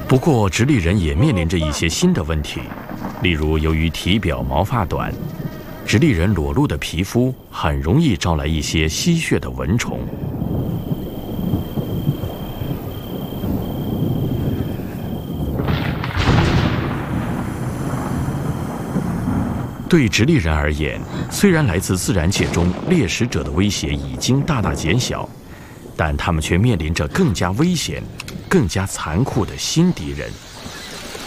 不过，直立人也面临着一些新的问题，例如由于体表毛发短，直立人裸露的皮肤很容易招来一些吸血的蚊虫。对直立人而言，虽然来自自然界中猎食者的威胁已经大大减小，但他们却面临着更加危险、更加残酷的新敌人。